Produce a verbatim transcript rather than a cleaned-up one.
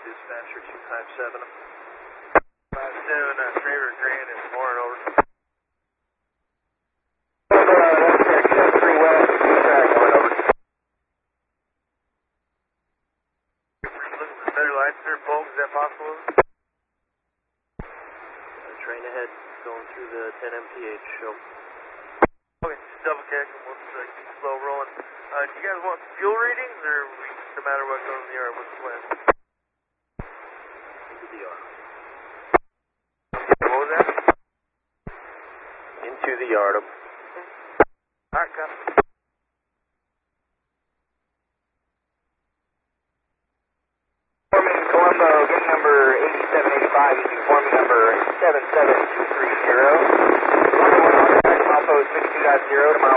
dispatcher two five seven. five seven, uh, Traver Grand is Warren, over. Uh, that's three west, track one, over. Looking for better lights there, folks, is that possible? Uh, train ahead, going through the ten M P H, show. Okay, just double check and we'll uh, keep slow rolling. Uh, do you guys want fuel readings, or we, no matter what goes in the yard, what's the plan? Into the yard. What was that? Into the yard. Alright, copy. Forming Colombo, gate number eighty-seven eighty-five, using forming number seven seven two three zero. Alpha six two dot zero to mile